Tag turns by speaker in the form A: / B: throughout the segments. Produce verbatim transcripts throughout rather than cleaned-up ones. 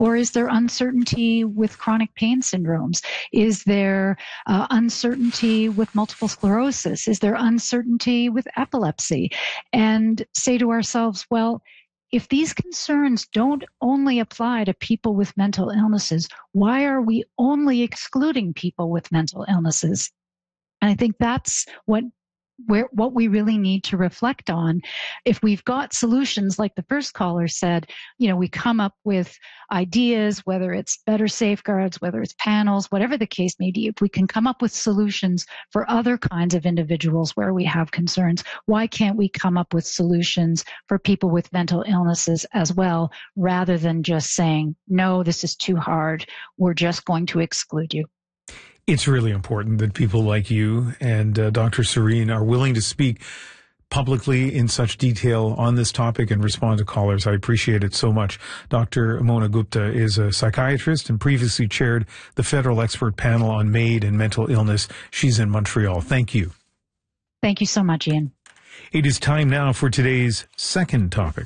A: Or is there uncertainty with chronic pain syndromes? Is there uh, uncertainty with multiple sclerosis? Is there uncertainty with epilepsy? And say to ourselves, well, if these concerns don't only apply to people with mental illnesses, why are we only excluding people with mental illnesses? And I think that's what where what we really need to reflect on. If we've got solutions, like the first caller said, you know, we come up with ideas, whether it's better safeguards, whether it's panels, whatever the case may be, if we can come up with solutions for other kinds of individuals where we have concerns, why can't we come up with solutions for people with mental illnesses as well, rather than just saying, no, this is too hard, we're just going to exclude you?
B: It's really important that people like you and uh, Doctor Serene are willing to speak publicly in such detail on this topic and respond to callers. I appreciate it so much. Doctor Mona Gupta is a psychiatrist and previously chaired the federal expert panel on MAID and mental illness. She's in Montreal. Thank you.
A: Thank you so much, Ian.
B: It is time now for today's second topic.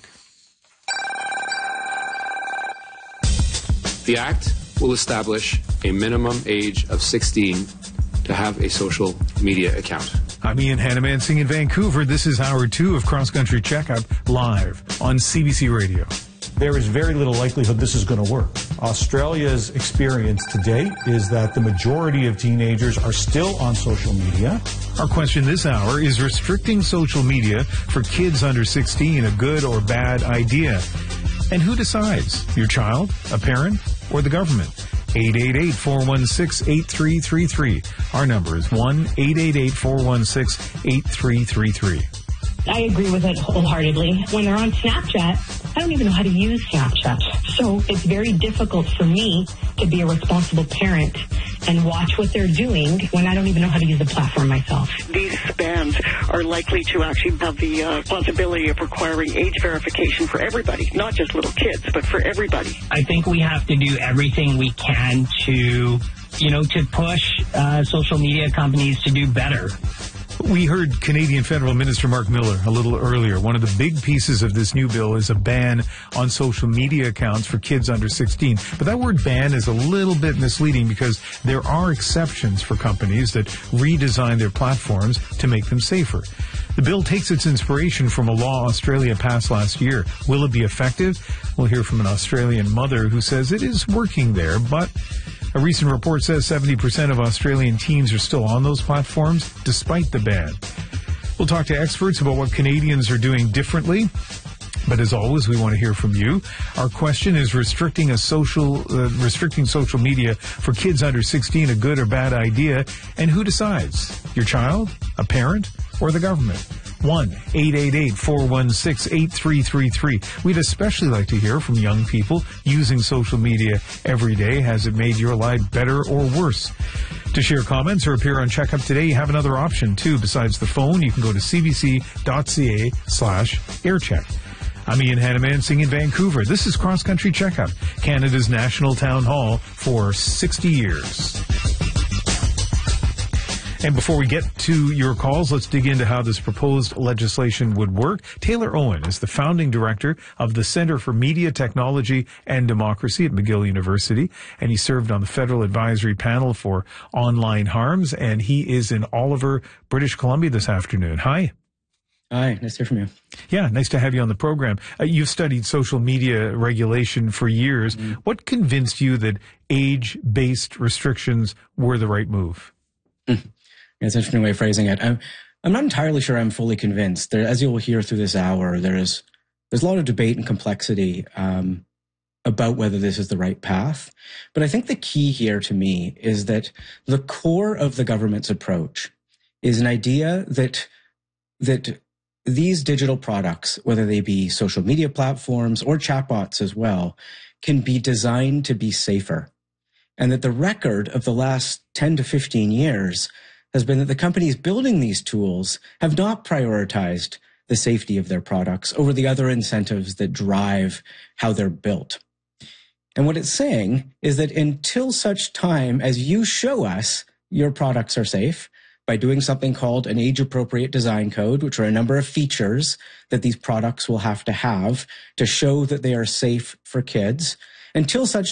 C: The Act will establish a minimum age of sixteen to have a social media account.
B: I'm Ian Hannamansing in Vancouver. This is hour two of Cross Country Checkup live on C B C Radio.
D: There is very little likelihood this is going to work. Australia's experience to date is that the majority of teenagers are still on social media.
B: Our question this hour is: restricting social media for kids under sixteen a good or bad idea? And who decides? Your child, a parent, or the government? eight eight eight, four one six, eight three three three. Our number is one eight eight eight, four one six, eight three three three.
E: I agree with it wholeheartedly. When they're on Snapchat, I don't even know how to use Snapchat. So it's very difficult for me to be a responsible parent and watch what they're doing when I don't even know how to use the platform myself.
F: These bans are likely to actually have the uh, responsibility of requiring age verification for everybody, not just little kids, but for everybody.
G: I think we have to do everything we can to, you know, to push uh, social media companies to do better.
B: We heard Canadian Federal Minister Mark Miller a little earlier. One of the big pieces of this new bill is a ban on social media accounts for kids under sixteen. But that word ban is a little bit misleading because there are exceptions for companies that redesign their platforms to make them safer. The bill takes its inspiration from a law Australia passed last year. Will it be effective? We'll hear from an Australian mother who says it is working there, but a recent report says seventy percent of Australian teens are still on those platforms despite the ban. We'll talk to experts about what Canadians are doing differently. But as always, we want to hear from you. Our question is: restricting a social, uh, restricting social media for kids under sixteen a good or bad idea? And who decides? Your child, a parent, or the government? one eight eight eight, four one six, eight three three three. We'd especially like to hear from young people using social media every day. Has it made your life better or worse? To share comments or appear on Checkup Today, you have another option too. Besides the phone, you can go to cbc.ca slash aircheck. I'm Ian Hannamansing in Vancouver. This is Cross Country Checkup, Canada's national town hall for sixty years. And before we get to your calls, let's dig into how this proposed legislation would work. Taylor Owen is the founding director of the Centre for Media Technology and Democracy at McGill University, and he served on the federal advisory panel for online harms, and he is in Oliver, British Columbia this afternoon. Hi.
H: Hi, nice to hear from you.
B: Yeah, nice to have you on the program. Uh, you've studied social media regulation for years. Mm-hmm. What convinced you that age-based restrictions were the right move?
H: Mm-hmm. It's an interesting way of phrasing it. I'm, I'm not entirely sure I'm fully convinced. There, as you'll hear through this hour, there is there's a lot of debate and complexity um, about whether this is the right path. But I think the key here to me is that the core of the government's approach is an idea that that these digital products, whether they be social media platforms or chatbots as well, can be designed to be safer. And that the record of the last ten to fifteen years has been that the companies building these tools have not prioritized the safety of their products over the other incentives that drive how they're built. And what it's saying is that until such time as you show us your products are safe by doing something called an age-appropriate design code, which are a number of features that these products will have to have to show that they are safe for kids, until such